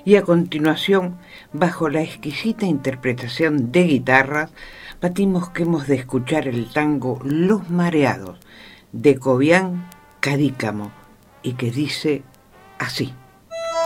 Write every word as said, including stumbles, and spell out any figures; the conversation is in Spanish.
Y a continuación, bajo la exquisita interpretación de guitarras, batimos que hemos de escuchar el tango Los Mareados, de Cobián Cadícamo, y que dice así.